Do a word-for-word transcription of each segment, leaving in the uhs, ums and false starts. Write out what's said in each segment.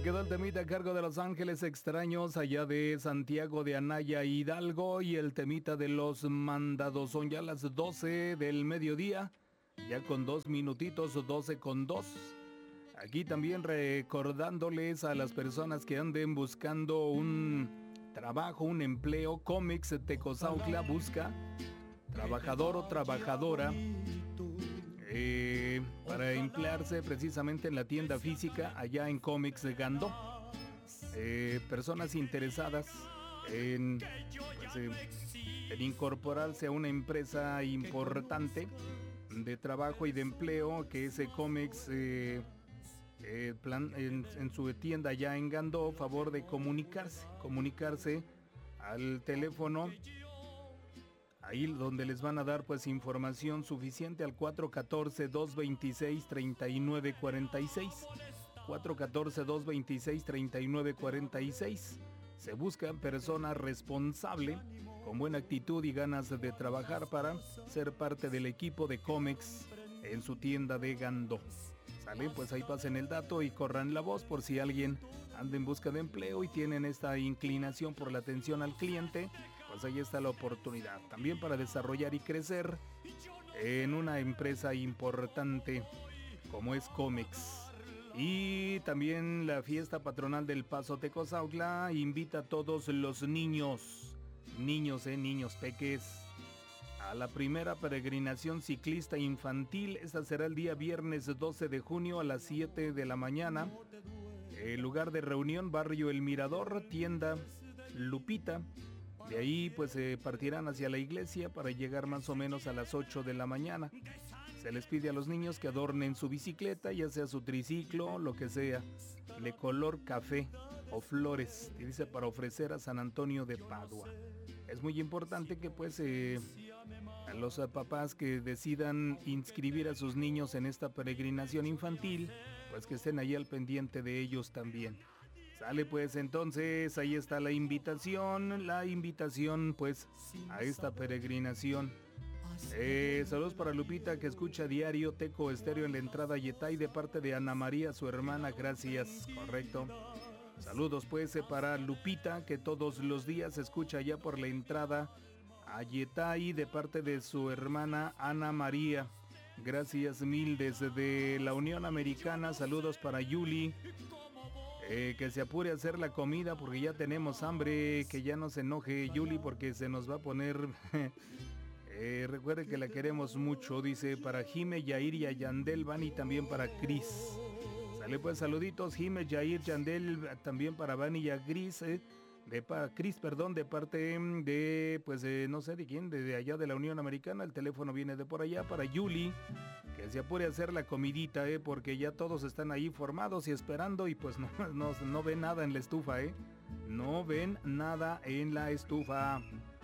quedó el temita a cargo de Los Ángeles Extraños, allá de Santiago de Anaya, Hidalgo, y el temita de Los Mandados. Son ya las doce del mediodía, ya con dos minutitos, doce con dos. Aquí también recordándoles a las personas que anden buscando un trabajo, un empleo, Comex Tecozautla busca trabajador o trabajadora eh, para emplearse precisamente en la tienda física allá en Comex de Gandó. Eh, personas interesadas en, pues, eh, en incorporarse a una empresa importante de trabajo y de empleo que es Comex eh, eh, plan, en, en su tienda allá en Gandó. Favor de comunicarse, comunicarse al teléfono ahí donde les van a dar pues información suficiente al cuatro uno cuatro, dos dos seis, tres nueve cuatro seis. cuatro uno cuatro, dos dos seis, tres nueve cuatro seis. Se busca persona responsable, con buena actitud y ganas de trabajar para ser parte del equipo de Comex en su tienda de Gandó. ¿Sale? Pues ahí pasen el dato y corran la voz por si alguien anda en busca de empleo y tienen esta inclinación por la atención al cliente, pues ahí está la oportunidad. También para desarrollar y crecer en una empresa importante como es Comex. Y también la fiesta patronal del Paso Tecozautla invita a todos los niños, niños, eh, niños peques, a la primera peregrinación ciclista infantil. Esta será el día viernes doce de junio a las siete de la mañana. El lugar de reunión, barrio El Mirador, tienda Lupita. De ahí pues se eh, partirán hacia la iglesia para llegar más o menos a las ocho de la mañana. Se les pide a los niños que adornen su bicicleta, ya sea su triciclo, lo que sea, de color café o flores, y dice para ofrecer a San Antonio de Padua. Es muy importante que pues eh, a los papás que decidan inscribir a sus niños en esta peregrinación infantil, pues que estén ahí al pendiente de ellos también. Sale pues, entonces ahí está la invitación, la invitación pues a esta peregrinación. Eh, saludos para Lupita que escucha diario Teco Estéreo en la entrada Yetay de parte de Ana María, su hermana, gracias, correcto. Saludos pues eh, para Lupita que todos los días escucha ya por la entrada a Yetay de parte de su hermana Ana María. Gracias mil desde la Unión Americana. Saludos para Yuli. Eh, que se apure a hacer la comida porque ya tenemos hambre. Que ya no se enoje Yuli porque se nos va a poner... eh, recuerde que la queremos mucho. Dice para Jime, Yair y Yandel van y también para Cris. Sale pues saluditos Jime, Yair, Yandel, también para Van y a Gris. Eh. De pa, Cris, perdón, de parte de, pues, eh, no sé de quién, de, de allá de la Unión Americana. El teléfono viene de por allá para Yuli, que se apure a hacer la comidita, eh, porque ya todos están ahí formados y esperando y pues no, no, no ven nada en la estufa, eh. No ven nada en la estufa.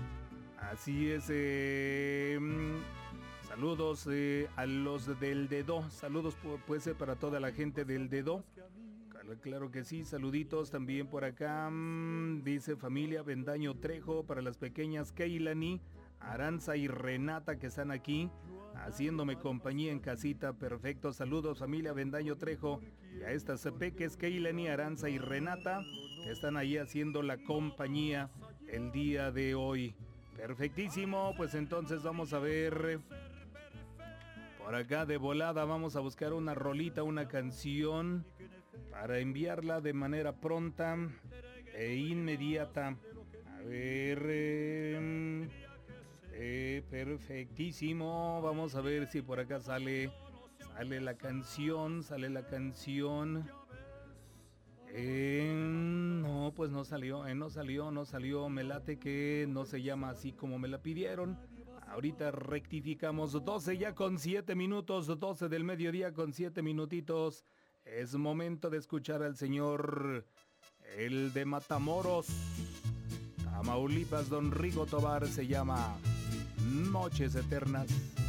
Así es, eh, saludos eh, a los del Dedo, saludos pues eh, para toda la gente del Dedo. Claro que sí, saluditos también por acá, mmm, dice familia Bendaño Trejo, para las pequeñas Keilani, Aranza y Renata que están aquí haciéndome compañía en casita. Perfecto, saludos familia Bendaño Trejo y a estas peques Keilani, Aranza y Renata que están ahí haciendo la compañía el día de hoy. Perfectísimo, pues entonces vamos a ver por acá de volada, vamos a buscar una rolita, una canción para enviarla de manera pronta e inmediata. A ver, eh, eh, perfectísimo, vamos a ver si por acá sale, sale la canción, sale la canción. Eh, no, pues no salió, eh, no salió, no salió, me late que no se llama así como me la pidieron. Ahorita rectificamos, doce ya con siete minutos, doce del mediodía con siete minutitos. Es momento de escuchar al señor, el de Matamoros, Tamaulipas, don Rigo Tobar, se llama Noches Eternas.